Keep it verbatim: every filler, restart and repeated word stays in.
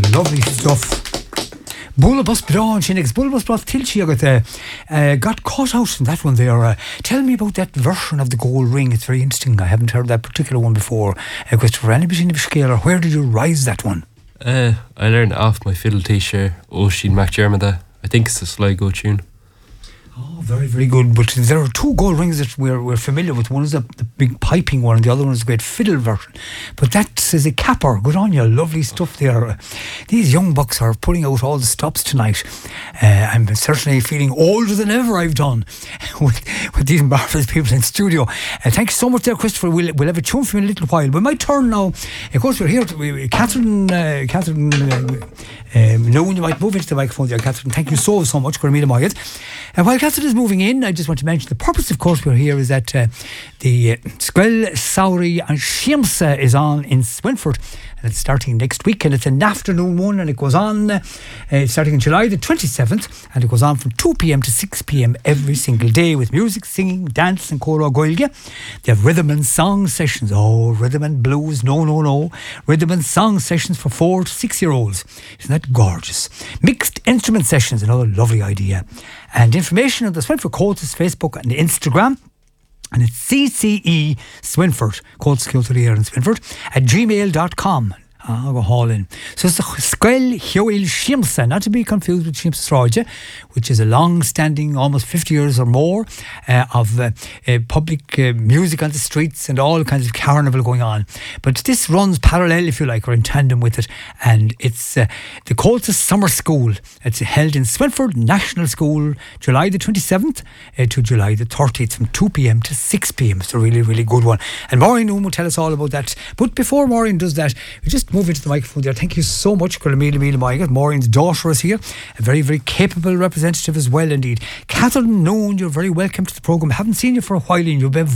lovely stuff. Bullabus Brown, she next Bullabus Brown till she got, uh, uh, got caught out in that one there. Uh, tell me about that version of the gold ring. It's very interesting. I haven't heard that particular one before. Uh, Christopher, anybody in the scale, or where did you rise that one? Uh, I learned it off my fiddle teacher, Oisin McDermott. I think it's a Sligo tune. Oh, very, very good. But there are two gold rings that we're, we're familiar with. One is the, the big piping one, and the other one is the great fiddle version. But that is a capper. Good on you. Lovely stuff there. Uh, these young bucks are putting out all the stops tonight. Uh, I'm certainly feeling older than ever I've done with, with these marvellous people in studio. Uh, thank you so much there, Christopher. We'll, we'll have a tune for you in a little while. We might turn now. Of course, we're here. To, we, Catherine, uh, Catherine uh, um, no, you might move into the microphone there, Catherine. Thank you so, so much. And uh, while Catherine is moving in, I just want to mention the purpose, of course, we're here is that uh, the uh, Squel, Sowry and Shiamsa is on in Swinford, and it's starting next week, and it's an afternoon one, and it goes on uh, uh, starting in July the twenty-seventh, and it goes on from two p.m. to six p.m. every single day with music, singing, dance and Cora Goilge. They have rhythm and song sessions. Oh, rhythm and blues, no, no, no. Rhythm and song sessions for four to six year olds. Isn't that gorgeous? Mixed instrument sessions, another lovely idea. And information on the Swinford Colts Facebook and Instagram. And it's C C E Swinford, Colts Kiltary in Swinford, at gmail dot com. I'll go haul in. So it's the Squel Hioil Shiamsa, not to be confused with Shiamsa Sráide, which is a long-standing, almost fifty years or more, uh, of uh, uh, public uh, music on the streets and all kinds of carnival going on. But this runs parallel, if you like, or in tandem with it. And it's uh, the Colts Summer School. It's held in Swinford National School, July the twenty-seventh uh, to July the thirtieth, from two p.m. to six p.m. It's a really, really good one. And Maureen Noon will tell us all about that. But before Maureen does that, we just move into the microphone there. Thank you so much, Maureen's daughter is here, a very, very capable representative as well indeed. Catherine Noon, you're very welcome to the programme. I haven't seen you for a while and you've been